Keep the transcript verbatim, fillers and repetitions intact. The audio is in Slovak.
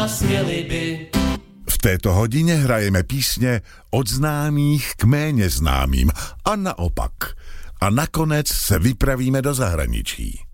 směli by. V této hodině hrajeme písně od známých k méně známým a naopak. A nakonec se vypravíme do zahraničí.